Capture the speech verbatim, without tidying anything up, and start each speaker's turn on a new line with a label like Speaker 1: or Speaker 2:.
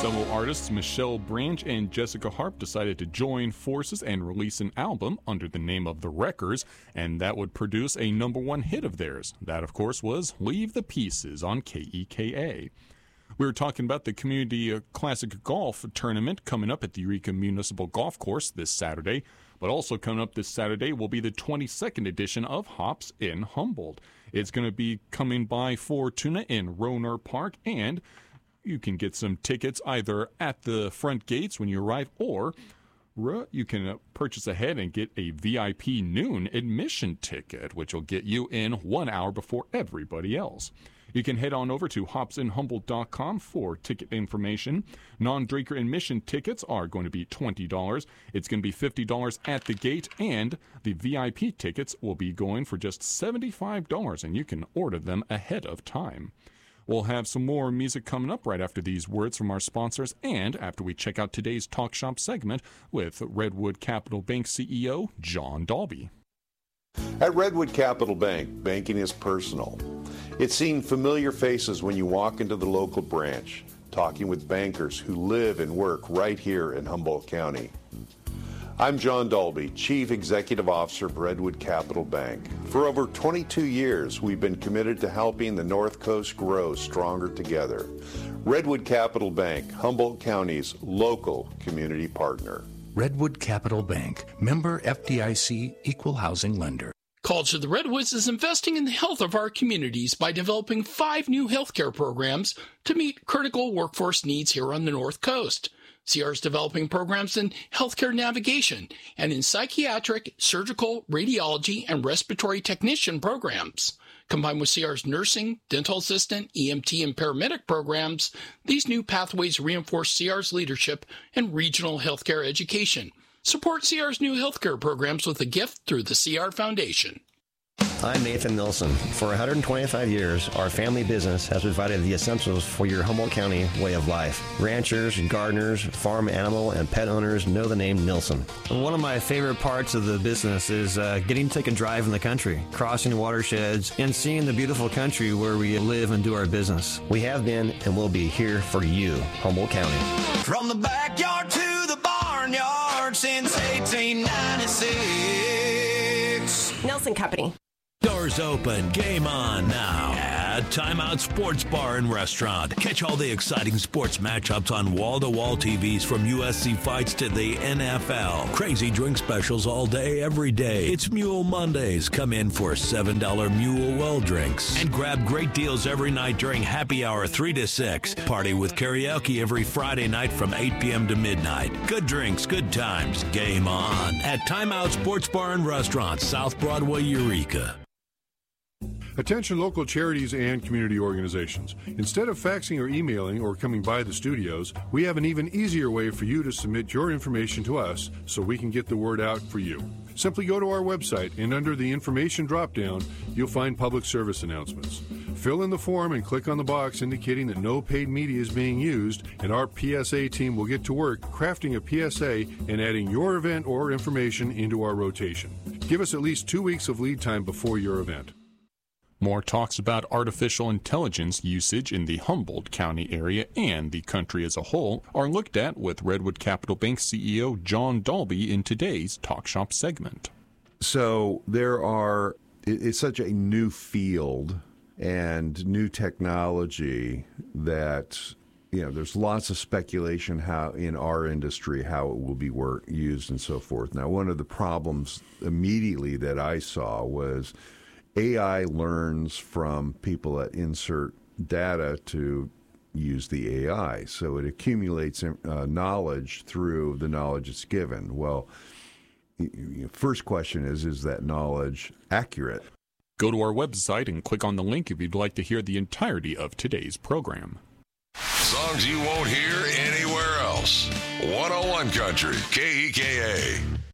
Speaker 1: Fellow artists Michelle Branch and Jessica Harp decided to join forces and release an album under the name of The Wreckers, and that would produce a number one hit of theirs. That, of course, was Leave the Pieces on K E K A. We were talking about the Community uh, Classic Golf Tournament coming up at the Eureka Municipal Golf Course this Saturday, but also coming up this Saturday will be the twenty-second edition of Hops in Humboldt. It's going to be coming by Fortuna in Roner Park, and you can get some tickets either at the front gates when you arrive, or you can purchase ahead and get a V I P noon admission ticket, which will get you in one hour before everybody else. You can head on over to hops in humboldt dot com for ticket information. Non-drinker admission tickets are going to be twenty dollars. It's going to be fifty dollars at the gate, and the V I P tickets will be going for just seventy-five dollars, and you can order them ahead of time. We'll have some more music coming up right after these words from our sponsors and after we check out today's Talk Shop segment with Redwood Capital Bank C E O John Dalby.
Speaker 2: At Redwood Capital Bank, banking is personal. It's seeing familiar faces when you walk into the local branch, talking with bankers who live and work right here in Humboldt County. I'm John Dalby, Chief Executive Officer of Redwood Capital Bank. For over twenty-two years, we've been committed to helping the North Coast grow stronger together. Redwood Capital Bank, Humboldt County's local community partner.
Speaker 3: Redwood Capital Bank, member F D I C, equal housing lender.
Speaker 4: College of the Redwoods is investing in the health of our communities by developing five new healthcare programs to meet critical workforce needs here on the North Coast. C R is developing programs in healthcare navigation and in psychiatric, surgical, radiology, and respiratory technician programs. Combined with C R's nursing, dental assistant, E M T, and paramedic programs, these new pathways reinforce C R's leadership in regional healthcare education. Support C R's new healthcare programs with a gift through the C R Foundation.
Speaker 5: I'm Nathan Nilsson. For one hundred twenty-five years, our family business has provided the essentials for your Humboldt County way of life. Ranchers, gardeners, farm animal, and pet owners know the name Nilsson.
Speaker 6: One of my favorite parts of the business is uh, getting to take a drive in the country, crossing watersheds, and seeing the beautiful country where we live and do our business.
Speaker 5: We have been and will be here for you, Humboldt County.
Speaker 7: From the backyard to the barnyard since eighteen ninety-six.
Speaker 8: Nelson Company.
Speaker 9: Doors open, game on now at Timeout Sports Bar and Restaurant. Catch all the exciting sports matchups on wall-to-wall T Vs from U S C fights to the N F L. Crazy drink specials all day, every day. It's Mule Mondays. Come in for seven dollar Mule Well drinks. And grab great deals every night during happy hour three to six. Party with karaoke every Friday night from eight p.m. to midnight. Good drinks, good times. Game on at Timeout Sports Bar and Restaurant, South Broadway, Eureka.
Speaker 10: Attention local charities and community organizations. Instead of faxing or emailing or coming by the studios, we have an even easier way for you to submit your information to us so we can get the word out for you. Simply go to our website and under the information drop-down, you'll find public service announcements. Fill in the form and click on the box indicating that no paid media is being used, and our P S A team will get to work crafting a P S A and adding your event or information into our rotation. Give us at least two weeks of lead time before your event.
Speaker 1: More talks about artificial intelligence usage in the Humboldt County area and the country as a whole are looked at with Redwood Capital Bank C E O John Dalby in today's Talk Shop segment.
Speaker 2: So there are, it's such a new field and new technology that, you know, there's lots of speculation how in our industry how it will be work, used and so forth. Now, one of the problems immediately that I saw was A I learns from people that insert data to use the A I. So it accumulates uh, knowledge through the knowledge it's given. Well, first question is, is that knowledge accurate?
Speaker 1: Go to our website and click on the link if you'd like to hear the entirety of today's program.
Speaker 11: Songs you won't hear anywhere else. one oh one Country, K E K A.